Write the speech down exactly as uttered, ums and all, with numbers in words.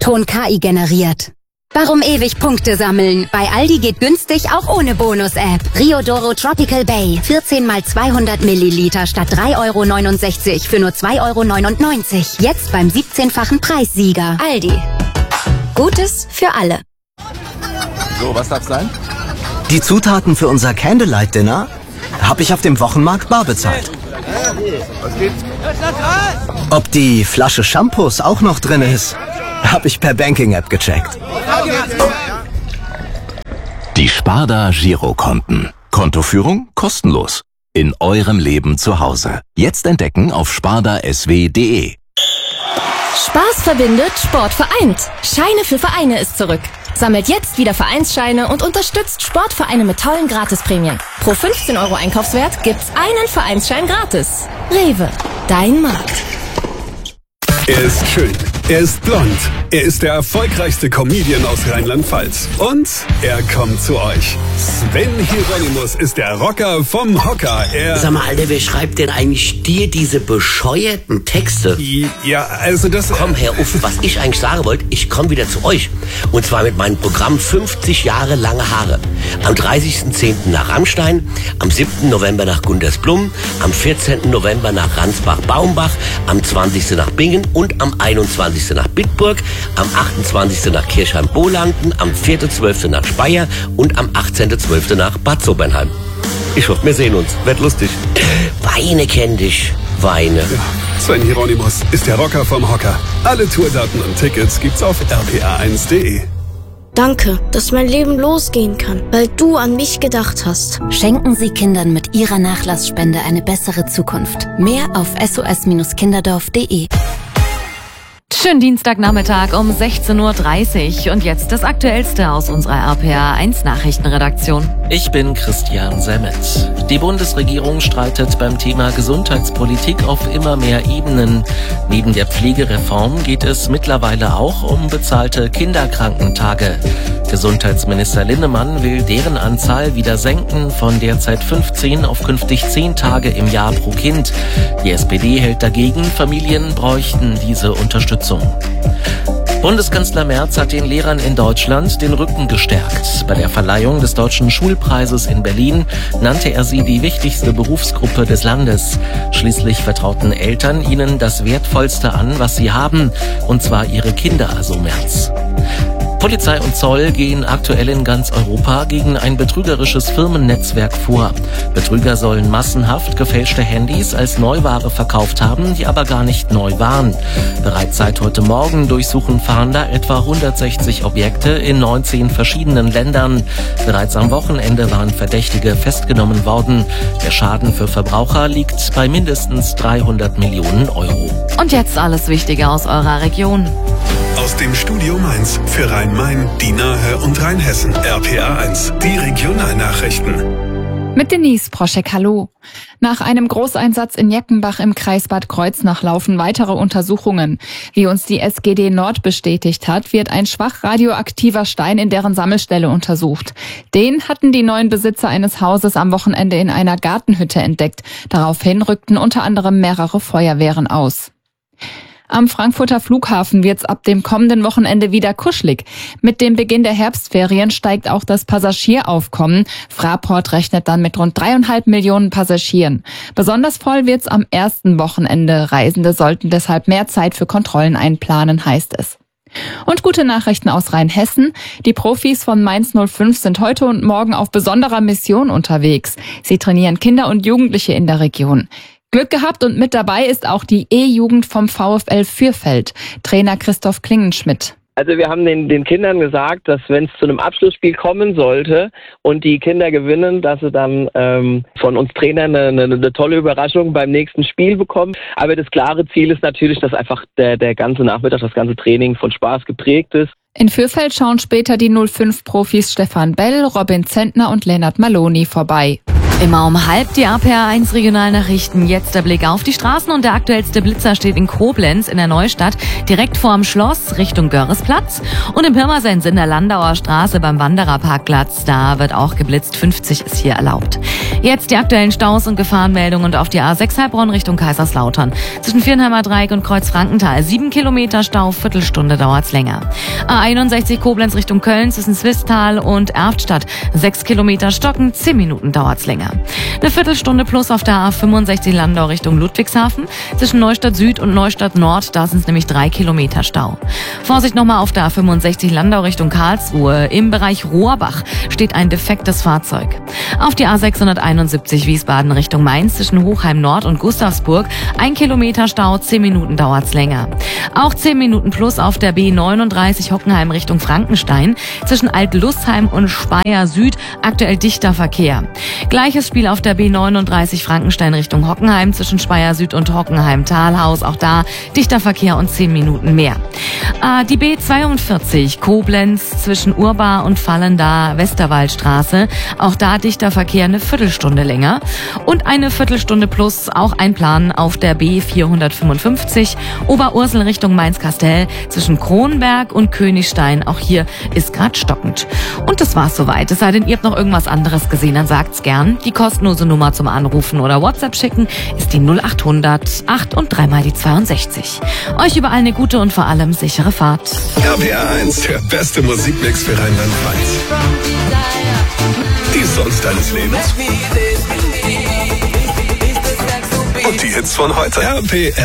Ton K I generiert. Warum ewig Punkte sammeln? Bei Aldi geht günstig auch ohne Bonus-App. Riodoro Tropical Bay. vierzehn mal zweihundert Milliliter statt drei Euro neunundsechzig für nur zwei Euro neunundneunzig. Jetzt beim siebzehnfachen Preissieger. Aldi. Gutes für alle. So, was darf's sein? Die Zutaten für unser Candlelight-Dinner habe ich auf dem Wochenmarkt bar bezahlt. Was gibt's? Ob die Flasche Shampoos auch noch drin ist, habe ich per Banking-App gecheckt. Die Sparda Girokonten. Kontoführung kostenlos. In eurem Leben zu Hause. Jetzt entdecken auf sparda s w punkt d e. Spaß verbindet, Sport vereint. Scheine für Vereine ist zurück. Sammelt jetzt wieder Vereinsscheine und unterstützt Sportvereine mit tollen Gratisprämien. Pro fünfzehn Euro Einkaufswert gibt's einen Vereinsschein gratis. Rewe, dein Markt. Er ist schön, er ist blond, er ist der erfolgreichste Comedian aus Rheinland-Pfalz. Und er kommt zu euch. Sven Hieronymus ist der Rocker vom Hocker. Er Sag mal, Alter, wer schreibt denn eigentlich dir diese bescheuerten Texte? Ja, also das... Komm, Herr Uff, was ich eigentlich sagen wollte, ich komme wieder zu euch. Und zwar mit meinem Programm fünfzig Jahre lange Haare. Am dreißigsten zehnten nach Rammstein, am siebten November nach Gundersblum, am vierzehnten November nach Ransbach-Baumbach, am zwanzigsten nach Bingen und am einundzwanzigsten nach Bitburg, am achtundzwanzigsten nach Kirchheim-Bolanden, am vierten zwölften nach Speyer und am achtzehnten zwölften nach Bad Sobernheim. Ich hoffe, wir sehen uns. Wird lustig. Weine kenn dich. Weine. Ja, Sven Hieronymus ist der Rocker vom Hocker. Alle Tourdaten und Tickets gibt's auf r p a eins punkt d e. Danke, dass mein Leben losgehen kann, weil du an mich gedacht hast. Schenken Sie Kindern mit Ihrer Nachlassspende eine bessere Zukunft. Mehr auf s o s kinderdorf punkt d e. Schönen Dienstagnachmittag um sechzehn Uhr dreißig und jetzt das Aktuellste aus unserer R P A eins Nachrichtenredaktion. Ich bin Christian Semmet. Die Bundesregierung streitet beim Thema Gesundheitspolitik auf immer mehr Ebenen. Neben der Pflegereform geht es mittlerweile auch um bezahlte Kinderkrankentage. Gesundheitsminister Linnemann will deren Anzahl wieder senken, von derzeit fünfzehn auf künftig zehn Tage im Jahr pro Kind. Die S P D hält dagegen, Familien bräuchten diese Unterstützung. Bundeskanzler Merz hat den Lehrern in Deutschland den Rücken gestärkt. Bei der Verleihung des Deutschen Schulpreises in Berlin nannte er sie die wichtigste Berufsgruppe des Landes. Schließlich vertrauten Eltern ihnen das Wertvollste an, was sie haben, und zwar ihre Kinder, so Merz. Polizei und Zoll gehen aktuell in ganz Europa gegen ein betrügerisches Firmennetzwerk vor. Betrüger sollen massenhaft gefälschte Handys als Neuware verkauft haben, die aber gar nicht neu waren. Bereits seit heute Morgen durchsuchen Fahnder etwa hundertsechzig Objekte in neunzehn verschiedenen Ländern. Bereits am Wochenende waren Verdächtige festgenommen worden. Der Schaden für Verbraucher liegt bei mindestens dreihundert Millionen Euro. Und jetzt alles Wichtige aus eurer Region. Aus dem Studio Mainz für Rhein-Main, die Nahe und Rheinhessen. R P A eins, die Regionalnachrichten. Mit Denise Proschek, hallo. Nach einem Großeinsatz in Jeckenbach im Kreis Bad Kreuznach laufen weitere Untersuchungen. Wie uns die S G D Nord bestätigt hat, wird ein schwach radioaktiver Stein in deren Sammelstelle untersucht. Den hatten die neuen Besitzer eines Hauses am Wochenende in einer Gartenhütte entdeckt. Daraufhin rückten unter anderem mehrere Feuerwehren aus. Am Frankfurter Flughafen wird's ab dem kommenden Wochenende wieder kuschelig. Mit dem Beginn der Herbstferien steigt auch das Passagieraufkommen. Fraport rechnet dann mit rund dreieinhalb Millionen Passagieren. Besonders voll wird's am ersten Wochenende. Reisende sollten deshalb mehr Zeit für Kontrollen einplanen, heißt es. Und gute Nachrichten aus Rheinhessen. Die Profis von Mainz null fünf sind heute und morgen auf besonderer Mission unterwegs. Sie trainieren Kinder und Jugendliche in der Region. Glück gehabt und mit dabei ist auch die E-Jugend vom VfL Fürfeld. Trainer Christoph Klingenschmidt. Also wir haben den, den Kindern gesagt, dass wenn es zu einem Abschlussspiel kommen sollte und die Kinder gewinnen, dass sie dann ähm, von uns Trainern eine, eine, eine tolle Überraschung beim nächsten Spiel bekommen. Aber das klare Ziel ist natürlich, dass einfach der, der ganze Nachmittag, das ganze Training von Spaß geprägt ist. In Fürfeld schauen später die null fünf Profis Stefan Bell, Robin Zentner und Lennart Maloni vorbei. Immer um halb die R P R eins Regionalnachrichten. Jetzt der Blick auf die Straßen und der aktuellste Blitzer steht in Koblenz in der Neustadt, direkt vorm Schloss Richtung Görresplatz. Und in Pirmasens in der Landauer Straße beim Wandererparkplatz, da wird auch geblitzt. fünfzig ist hier erlaubt. Jetzt die aktuellen Staus und Gefahrenmeldungen und auf die A sechs Heilbronn Richtung Kaiserslautern. Zwischen Viernheimer Dreieck und Kreuz-Frankenthal. Sieben Kilometer Stau, Viertelstunde dauert's länger. A einundsechzig Koblenz Richtung Köln zwischen Swisttal und Erftstadt. Sechs Kilometer Stocken, zehn Minuten dauert's länger. Eine Viertelstunde plus auf der A fünfundsechzig Landau Richtung Ludwigshafen. Zwischen Neustadt Süd und Neustadt Nord, da sind es nämlich drei Kilometer Stau. Vorsicht nochmal auf der A fünfundsechzig Landau Richtung Karlsruhe. Im Bereich Rohrbach steht ein defektes Fahrzeug. Auf die A sechshunderteinundsiebzig Wiesbaden Richtung Mainz zwischen Hochheim Nord und Gustavsburg. Ein Kilometer Stau, zehn Minuten dauert's länger. Auch zehn Minuten plus auf der B neununddreißig Hockenheim Richtung Frankenstein. Zwischen Alt-Lustheim und Speyer Süd aktuell dichter Verkehr. Gleiches Spiel auf der B neununddreißig Frankenstein Richtung Hockenheim zwischen Speyer Süd und Hockenheim-Talhaus. Auch da dichter Verkehr und zehn Minuten mehr. Äh, die B zweiundvierzig Koblenz zwischen Urbar und Fallenda Westerwaldstraße. Auch da dichter Verkehr eine Viertelstunde länger. Und eine Viertelstunde plus auch ein Plan auf der B vierhundertfünfundfünfzig Oberursel Richtung Mainz-Kastell zwischen Kronberg und Königstein. Auch hier ist grad stockend. Und das war's soweit. Es sei denn, ihr habt noch irgendwas anderes gesehen, dann sagt's gern. Die kostenlose Nummer zum Anrufen oder WhatsApp schicken ist die null achthundert acht und dreimal die zweiundsechzig. Euch überall eine gute und vor allem sichere Fahrt. R P R eins, der beste Musikmix für Rheinland-Pfalz. Die Songs deines Lebens. Und die Hits von heute. R P R